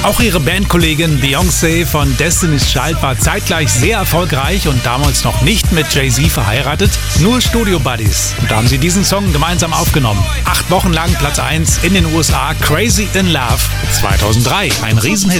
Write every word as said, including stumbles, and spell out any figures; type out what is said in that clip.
Auch ihre Bandkollegin Beyoncé von Destiny's Child war zeitgleich sehr erfolgreich und damals noch nicht mit Jay-Z verheiratet, nur Studio-Buddies. Und da haben sie diesen Song gemeinsam aufgenommen. Acht Wochen lang Platz eins in den U S A, Crazy in Love zweitausenddrei. Ein Riesenhit.